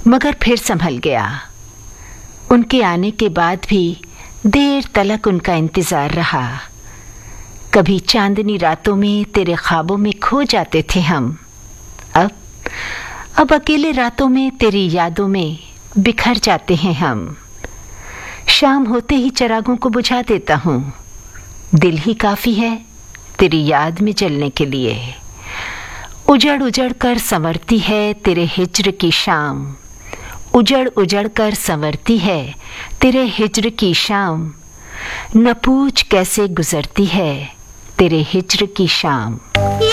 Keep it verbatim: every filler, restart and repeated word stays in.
मगर फिर संभल गया। उनके आने के बाद भी देर तलक उनका इंतजार रहा। कभी चांदनी रातों में तेरे ख्वाबों में खो जाते थे हम। अब अब अकेले रातों में तेरी यादों में बिखर जाते हैं हम। शाम होते ही चिरागों को बुझा देता हूँ। दिल ही काफ़ी है तेरी याद में जलने के लिए। उजड़ उजड़ कर संवरती है तेरे हिज्र की शाम। उजड़ उजड़ कर संवरती है तेरे हिज्र की शाम। न पूछ कैसे गुजरती है तेरे हिज्र की शाम।